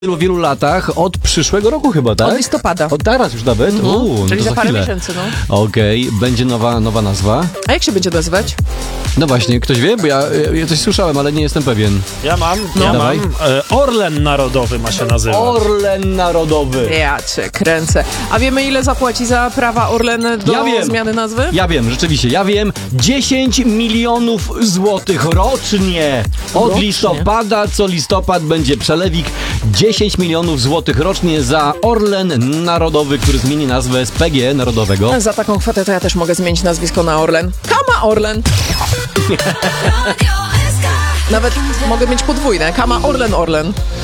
wielu latach, od przyszłego roku chyba, tak? Od listopada. Od teraz już nawet? Czyli no za parę chwilę. miesięcy, no. Okej, będzie nowa nazwa. A jak się będzie nazywać? No właśnie, ktoś wie? Bo ja coś słyszałem, ale nie jestem pewien. Ja mam. Dawaj. Orlen Narodowy ma się nazywać. Orlen Narodowy. Ja cię kręcę. A wiemy, ile zapłaci za prawa Orlen do zmiany nazwy? Ja wiem, rzeczywiście, 10 milionów złotych rocznie. Od Rocznie? listopada, co listopad będzie przelewik. 10 milionów złotych rocznie za Orlen Narodowy, który zmieni nazwę z PG Narodowego. Za taką kwotę to ja też mogę zmienić nazwisko na Orlen. Kama Orlen. Nawet mogę mieć podwójne. Kama Orlen Orlen.